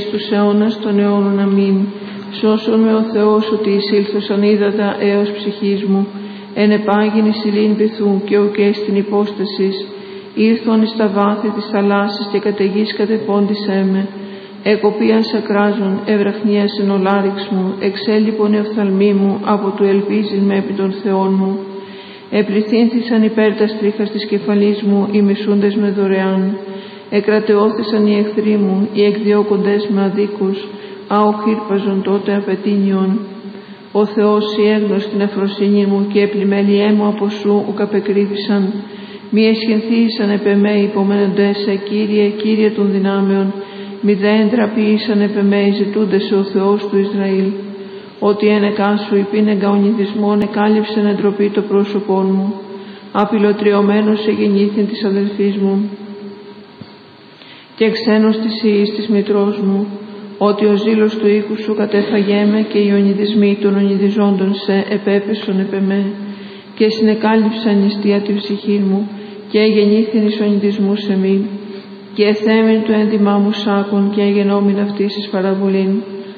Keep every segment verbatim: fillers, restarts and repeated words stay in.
στους αιώνας των αιώνων. Αμήν. Σώσον με ο Θεός ότι εισήλθωσαν ύδατα έως ψυχής μου, εν επάγγινη σιλήν πυθού και ουκέ στην υπόστασης, ήρθον εις τα βάθη της θαλάσσης και καταιγής κατεπώντησέ με. Εκοπίαν σακράζων, ευραχνίας εν ολάριξ μου, εξέλιπον η οφθαλμή μου, από του ελπίζειν με επί των Θεών μου. Επληθύνθησαν υπέρ τας τρίχας της κεφαλής μου, οι μισούντες με δωρεάν. Εκρατεώθησαν οι εχθροί μου, οι εκδιώκοντες με αδίκους, άο χύρπαζον τότε απαιτήνιον. Ο Θεός η έγνος την αφροσύνη μου και επλημέλιέ μου από σου ουκ απεκρίθησαν. Μη εσχυνθήσαν επ' εμέ υπομένοντες σε Κύριε, Κύριε των δυνάμεων, μη δε εντραποιήσαν επ' εμέ ζητούντες ο Θεός του Ισραήλ. Ότι ένεκά σου υπήνεγκα ονειδισμόν εκάλυψεν εντροπή το πρόσωπόν μου. Απειλοτριωμένος εγεννήθην της αδελφής μου και ξένος της ιής της μητρός μου. Ότι ο ζήλος του οίκου σου κατέφαγέ με και οι ονειδισμοί των ονειδιζόντων σε επέπεσον επ' εμέ και συνεκάλυψαν νηστεία την ψυχή μου και εγεννήθην εις ονειδισμού σε μη και εθέμην του έντιμά μου σάκων και εγενόμην αυτής εις παραβολήν.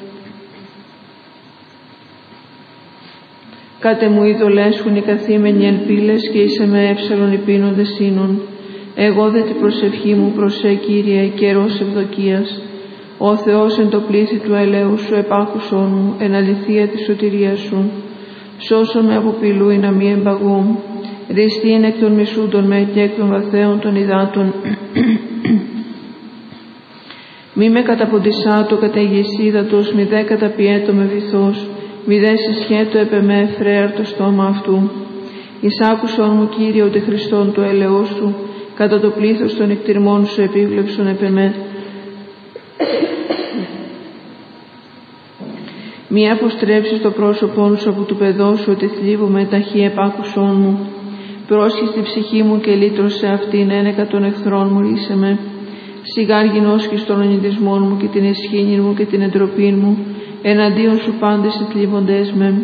Κάτε μου ειδολέσχουν οι καθήμενοι ελπίλες και εις εμέ έψαλον οι πίνοντες ίνων. Εγώ δε την προσευχή μου προς σε Κύριε καιρός ευδοκίας. Ο Θεός εν το πλήθη του ελέου σου επάκουσόν μου, εν αληθεία τη σωτηρία σου. Σώσον με από πυλούι να μη εμπαγούν. Ριστήν εκ των μισούντων με και εκ των βαθέων των υδάτων. Μη με καταποντισάτο κατά ηγεσίδατος, μη δε καταπιέτο με βυθός, μη δε συσχέτω επ' εμέ φρέαρ το στόμα αυτού. Εισάκουσον μου Κύριε ότι Χριστόν του ελεός σου, κατά το πλήθος των εκτιρμών σου επίβλεψον επ' εμέ. Μη αποστρέψεις το πρόσωπόν σου από του παιδός σου ότι θλίβομαι ταχύ επάκουσόν μου. Πρόσχεις την ψυχή μου και λύτρωσε αυτήν ένεκα των εχθρών μου ρίσε με. Σιγάρ γινώσχεις των ονειδισμών μου και την εσχήνη μου και την εντροπήν μου, εναντίον σου πάντες οι θλίβοντές με.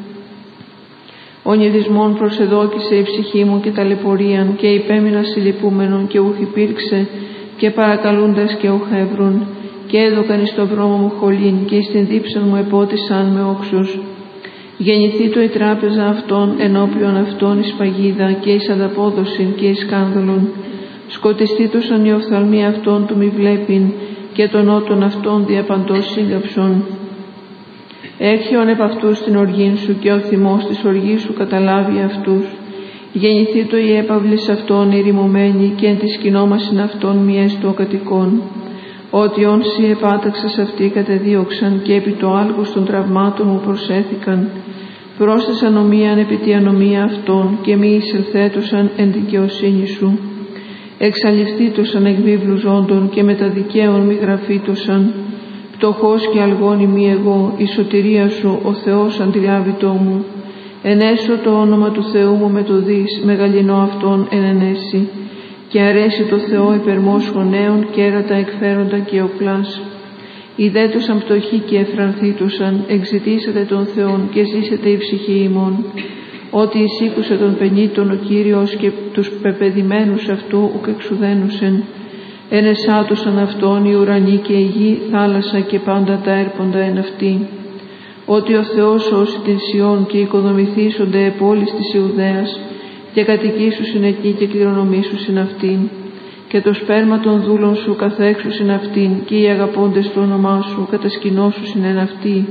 Ονειδισμόν προσεδόκησε η ψυχή μου και ταλαιπωρίαν και υπέμεινα συλληπούμενον και ούχ υπήρξε και παρακαλούντας και ούχ εύρουν. Και έδωκαν εις το δρόμο μου χολήν και εις την δίψαν μου επότισαν με όξους. Γεννηθεί το η τράπεζα αυτών ενώπιον αυτών εις παγίδα και εις ανταπόδοσιν και εις σκάνδαλον. Σκοτιστήτωσαν οι οφθαλμοί αυτών του μη βλέπειν και των ότων αυτών διαπαντός σύγκαψον. Έρχιον επ' αυτούς την οργήν σου και ο θυμός της οργής σου καταλάβει αυτούς. Γεννηθεί το η έπαυλης αυτών ηρημωμένη και εν τη σκηνόμασιν αυτών μη έστω κατοικών. Ότι όν σοι επάταξας αυτοί κατεδίωξαν και επί το άλγος των τραυμάτων μου προσέθηκαν. Πρόσθεσαν ομοίαν επί τη ανομία αυτών και μη εισελθέτωσαν εν δικαιοσύνη σου. Εξαλειφθήτωσαν εκ βίβλου ζώντων και με τα δικαίων μη γραφήτωσαν. Πτωχός και αλγόνη μη εγώ, η σωτηρία σου ο Θεός αντιλάβητό μου. Ενέσω το όνομα του Θεού μου με το δις, μεγαλυνώ αυτόν εν ενέσει. Και αρέσει το Θεό υπερμόσχων νέων κέρατα εκφέροντα και οκλάς. Ιδέτωσαν πτωχοί και εφρανθήτωσαν, εξητήσατε τον Θεόν και ζήσετε η ψυχή ημών. Ότι εισήκουσε τον πενήτων ο Κύριος και τους πεπαιδημένους αυτού ουκ εξουδένουσεν. Ενεσάτωσαν αυτόν οι ουρανοί και η γη, θάλασσα και πάντα τα έρποντα εν αυτή. Ότι ο Θεός σώσει την Σιών και οικοδομηθήσονται πόλεις της Ιουδαίας, και κατοικήσουσιν εκεί και κληρονομήσουσιν αυτήν. Και το σπέρμα των δούλων σου καθέξουσιν αυτήν και οι αγαπώντες το όνομά σου κατασκηνώσουσιν εν αυτή.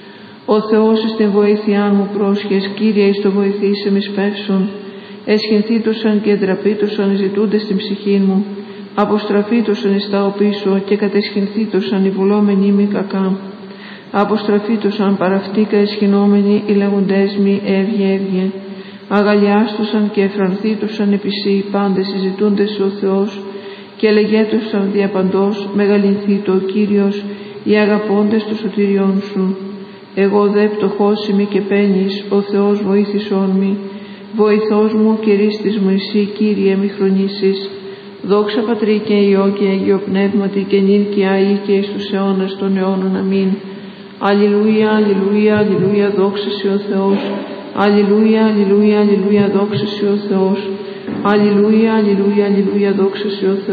Ο Θεός εις την βοήθειά μου πρόσχες, Κύριε εις το βοηθήσε μη σπεύσον. Εσχυνθήτωσαν και εντραπήτωσαν ζητούντες την ψυχή μου. Αποστραφήτωσαν εις τα οπίσω και κατεσχυνθήτωσαν οι βουλόμενοι μη κακά. Αποστραφήτωσαν παραυτήκα εσχυνόμενοι οι λέγοντές μη έβγε έβγε. Αγαλιάστουσαν και εφρανθήτουσαν επισή οι πάντες συζητούντες ο Θεός και λεγέτωσαν διαπαντός μεγαλυνθεί το Κύριος οι αγαπώντες του σωτηριών σου. Εγώ δε πτωχός ημί και πένης, ο Θεός βοήθησόν μη. Βοηθός μου και ρίστης μου εσύ Κύριε μη χρονίσεις. Δόξα Πατρί και Υιό και Αγίο Πνεύματι και νυν και αεί και εις τους αιώνας των αιώνων. Αμήν. Αλληλούια, αλληλούια, αλληλούια, δόξα σε ο Θεός. Αλληλούια, αλληλούια, αλληλούια, δόξα σε ο Θεός. Αλληλούια, αλληλούια, αλληλούια, δόξα σε ο Θεός.